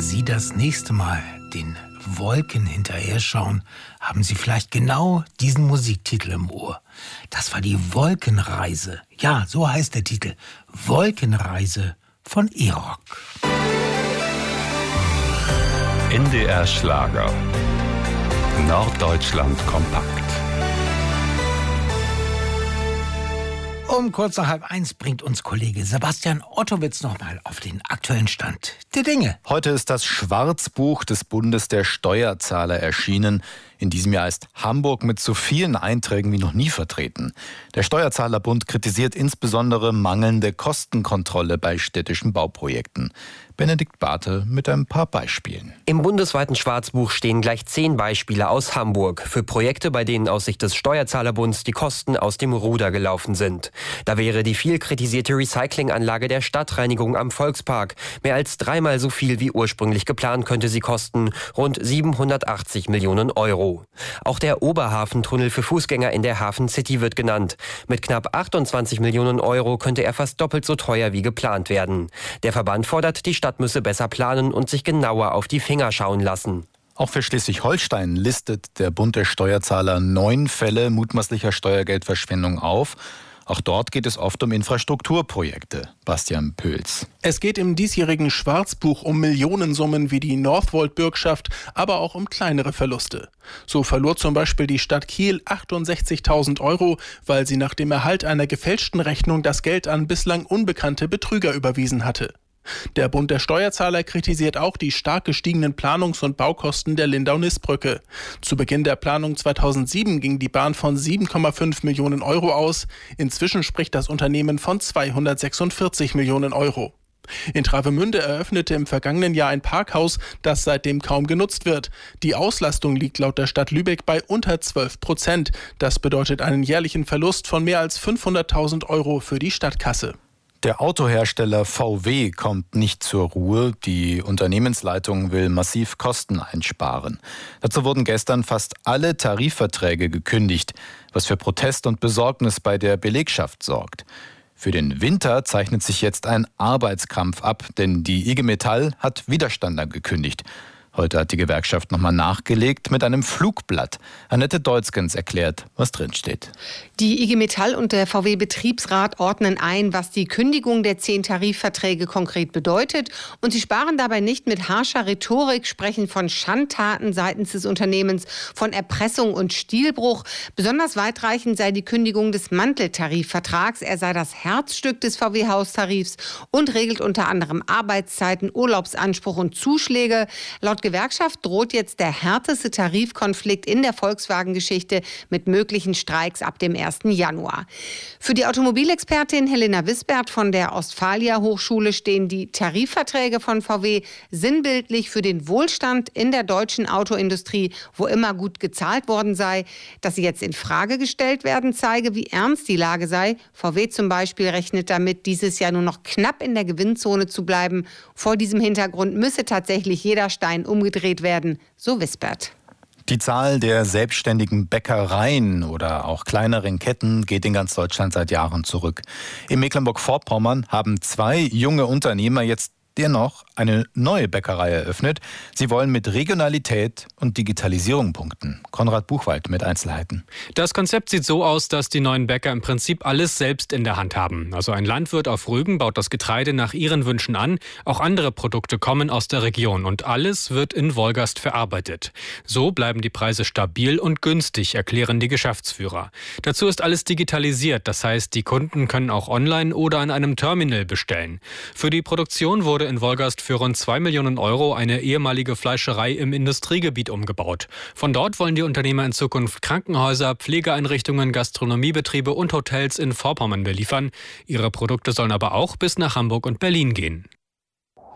Sie das nächste Mal den Wolken hinterher schauen, haben Sie vielleicht genau diesen Musiktitel im Ohr. Das war die Wolkenreise. Ja, so heißt der Titel. Wolkenreise von E-Rock. NDR Schlager. Norddeutschland kompakt. Um kurz nach 12:30 bringt uns Kollege Sebastian Ottowitz nochmal auf den aktuellen Stand der Dinge. Heute ist das Schwarzbuch des Bundes der Steuerzahler erschienen. In diesem Jahr ist Hamburg mit so vielen Einträgen wie noch nie vertreten. Der Steuerzahlerbund kritisiert insbesondere mangelnde Kostenkontrolle bei städtischen Bauprojekten. Benedikt Barthe mit ein paar Beispielen. Im bundesweiten Schwarzbuch stehen gleich 10 Beispiele aus Hamburg für Projekte, bei denen aus Sicht des Steuerzahlerbunds die Kosten aus dem Ruder gelaufen sind. Da wäre die viel kritisierte Recyclinganlage der Stadtreinigung am Volkspark. Mehr als 3-mal so viel wie ursprünglich geplant könnte sie kosten, rund 780 Millionen Euro. Auch der Oberhafentunnel für Fußgänger in der Hafen City wird genannt. Mit knapp 28 Millionen Euro könnte er fast doppelt so teuer wie geplant werden. Der Verband fordert, die Stadt müsse besser planen und sich genauer auf die Finger schauen lassen. Auch für Schleswig-Holstein listet der Bund der Steuerzahler 9 Fälle mutmaßlicher Steuergeldverschwendung auf. Auch dort geht es oft um Infrastrukturprojekte. Bastian Pöls. Es geht im diesjährigen Schwarzbuch um Millionensummen wie die Northvolt-Bürgschaft, aber auch um kleinere Verluste. So verlor zum Beispiel die Stadt Kiel 68.000 Euro, weil sie nach dem Erhalt einer gefälschten Rechnung das Geld an bislang unbekannte Betrüger überwiesen hatte. Der Bund der Steuerzahler kritisiert auch die stark gestiegenen Planungs- und Baukosten der Lindau-Nist-Brücke. Zu Beginn der Planung 2007 ging die Bahn von 7,5 Millionen Euro aus. Inzwischen spricht das Unternehmen von 246 Millionen Euro. In Travemünde eröffnete im vergangenen Jahr ein Parkhaus, das seitdem kaum genutzt wird. Die Auslastung liegt laut der Stadt Lübeck bei unter 12%. Das bedeutet einen jährlichen Verlust von mehr als 500.000 Euro für die Stadtkasse. Der Autohersteller VW kommt nicht zur Ruhe. Die Unternehmensleitung will massiv Kosten einsparen. Dazu wurden gestern fast alle Tarifverträge gekündigt, was für Protest und Besorgnis bei der Belegschaft sorgt. Für den Winter zeichnet sich jetzt ein Arbeitskampf ab, denn die IG Metall hat Widerstand angekündigt. Heute hat die Gewerkschaft nochmal nachgelegt mit einem Flugblatt. Annette Deutzgens erklärt, was drinsteht. Die IG Metall und der VW-Betriebsrat ordnen ein, was die Kündigung der 10 Tarifverträge konkret bedeutet. Und sie sparen dabei nicht mit harscher Rhetorik, sprechen von Schandtaten seitens des Unternehmens, von Erpressung und Stilbruch. Besonders weitreichend sei die Kündigung des Manteltarifvertrags. Er sei das Herzstück des VW-Haustarifs und regelt unter anderem Arbeitszeiten, Urlaubsanspruch und Zuschläge. Laut Gewerkschaft droht jetzt der härteste Tarifkonflikt in der Volkswagen-Geschichte mit möglichen Streiks ab dem 1. Januar. Für die Automobilexpertin Helena Wisbert von der Ostfalia Hochschule stehen die Tarifverträge von VW sinnbildlich für den Wohlstand in der deutschen Autoindustrie, wo immer gut gezahlt worden sei. Dass sie jetzt in Frage gestellt werden, zeige, wie ernst die Lage sei. VW zum Beispiel rechnet damit, dieses Jahr nur noch knapp in der Gewinnzone zu bleiben. Vor diesem Hintergrund müsse tatsächlich jeder Stein umgedreht werden, so Wisbert. Die Zahl der selbstständigen Bäckereien oder auch kleineren Ketten geht in ganz Deutschland seit Jahren zurück. In Mecklenburg-Vorpommern haben 2 junge Unternehmer jetzt dennoch eine neue Bäckerei eröffnet. Sie wollen mit Regionalität und Digitalisierung punkten. Konrad Buchwald mit Einzelheiten. Das Konzept sieht so aus, dass die neuen Bäcker im Prinzip alles selbst in der Hand haben. Also ein Landwirt auf Rügen baut das Getreide nach ihren Wünschen an. Auch andere Produkte kommen aus der Region und alles wird in Wolgast verarbeitet. So bleiben die Preise stabil und günstig, erklären die Geschäftsführer. Dazu ist alles digitalisiert. Das heißt, die Kunden können auch online oder an einem Terminal bestellen. Für die Produktion wurde in Wolgast für rund 2 Millionen Euro eine ehemalige Fleischerei im Industriegebiet umgebaut. Von dort wollen die Unternehmer in Zukunft Krankenhäuser, Pflegeeinrichtungen, Gastronomiebetriebe und Hotels in Vorpommern beliefern. Ihre Produkte sollen aber auch bis nach Hamburg und Berlin gehen.